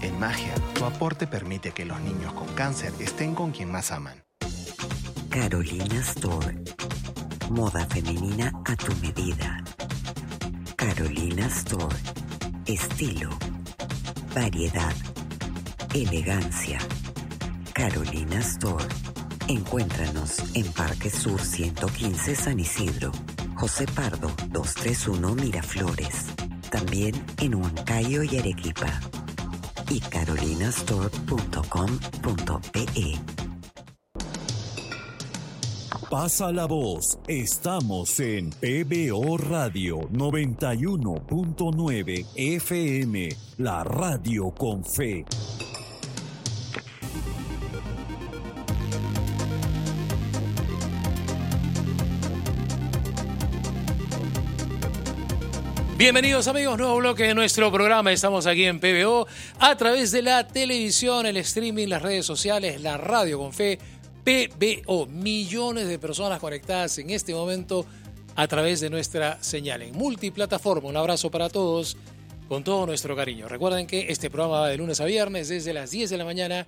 En Magia, tu aporte permite que los niños con cáncer estén con quien más aman. Carolina Store. Moda femenina a tu medida. Carolina Store. Estilo, variedad, elegancia. Carolina Store. Encuéntranos en Parque Sur 115 San Isidro, José Pardo 231 Miraflores. También en Huancayo y Arequipa. Y carolinastore.com.pe. Pasa la voz. Estamos en PBO Radio 91.9 FM, la radio con fe. Bienvenidos amigos, nuevo bloque de nuestro programa. Estamos aquí en PBO a través de la televisión, el streaming, las redes sociales, la radio con fe. PBO, millones de personas conectadas en este momento a través de nuestra señal en multiplataforma. Un abrazo para todos con todo nuestro cariño. Recuerden que este programa va de lunes a viernes desde las 10 de la mañana